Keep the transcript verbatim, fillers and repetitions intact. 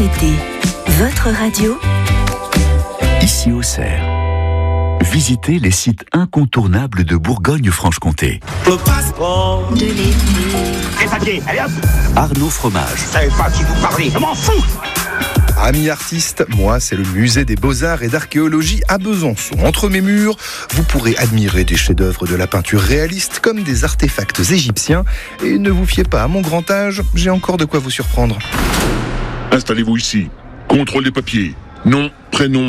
été, votre radio, ici au Cerf. Visitez les sites incontournables de Bourgogne-Franche-Comté. Le passeport de l'été. Les papiers, allez hop. Arnaud Fromage. Je savais pas qui vous parlez, je m'en fous. Amis artistes, moi c'est le musée des beaux-arts et d'archéologie à Besançon. Entre mes murs, vous pourrez admirer des chefs-d'œuvre de la peinture réaliste comme des artefacts égyptiens. Et ne vous fiez pas à mon grand âge, j'ai encore de quoi vous surprendre. Installez-vous ici. Contrôle des papiers. Nom, prénom,